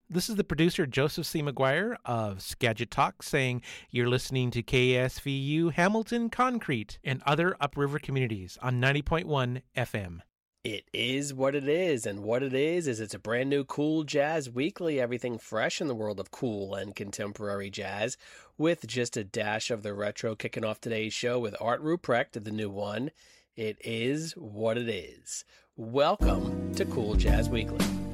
This is the producer, Joseph C. McGuire of Skagit Talk, saying you're listening to KSVU Hamilton Concrete and other upriver communities on 90.1 FM. It is what it is, and what it is it's a brand new Cool Jazz Weekly, everything fresh in the world of cool and contemporary jazz, with just a dash of the retro, kicking off today's show with Art Ruprecht, the new one. It is what it is. Welcome to Cool Jazz Weekly.